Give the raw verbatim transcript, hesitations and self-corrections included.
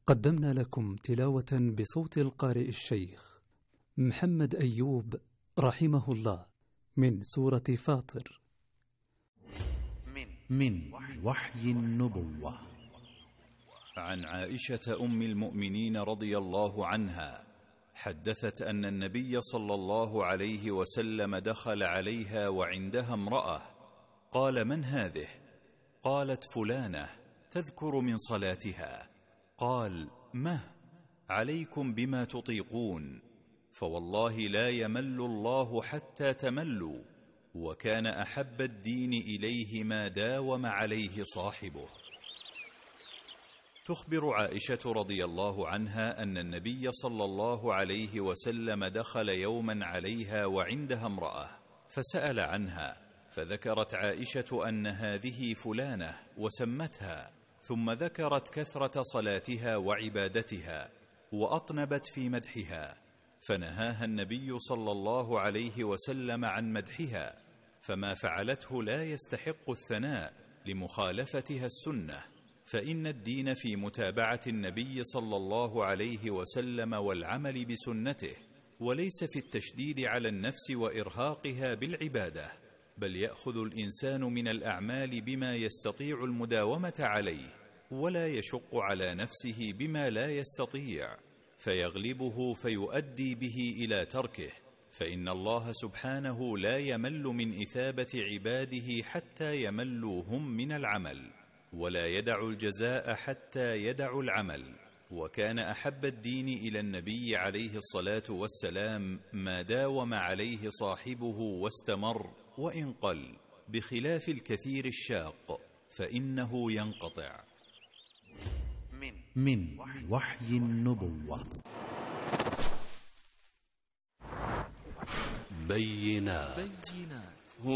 قدمنا لكم تلاوة بصوت القارئ الشيخ محمد أيوب رحمه الله من سورة فاطر من وحي النبوة. عن عائشة أم المؤمنين رضي الله عنها حدثت أن النبي صلى الله عليه وسلم دخل عليها وعندها امرأة، قال: من هذه؟ قالت: فلانة، تذكر من صلاتها. قال: مه، عليكم بما تطيقون، فوالله لا يمل الله حتى تملوا، وكان أحب الدين إليه ما داوم عليه صاحبه. تخبر عائشة رضي الله عنها أن النبي صلى الله عليه وسلم دخل يوما عليها وعندها امرأة، فسأل عنها، فذكرت عائشة أن هذه فلانة وسمتها، ثم ذكرت كثرة صلاتها وعبادتها، وأطنبت في مدحها، فنهاها النبي صلى الله عليه وسلم عن مدحها، فما فعلته لا يستحق الثناء لمخالفتها السنة، فإن الدين في متابعة النبي صلى الله عليه وسلم والعمل بسنته، وليس في التشديد على النفس وإرهاقها بالعبادة، بل يأخذ الإنسان من الأعمال بما يستطيع المداومة عليه، ولا يشق على نفسه بما لا يستطيع فيغلبه فيؤدي به إلى تركه، فإن الله سبحانه لا يمل من إثابة عباده حتى يملوا هم من العمل، ولا يدع الجزاء حتى يدعوا العمل. وكان أحب الدين إلى النبي عليه الصلاة والسلام ما داوم عليه صاحبه واستمر وإن قل، بخلاف الكثير الشاق فإنه ينقطع. من وحي النبوة. بينات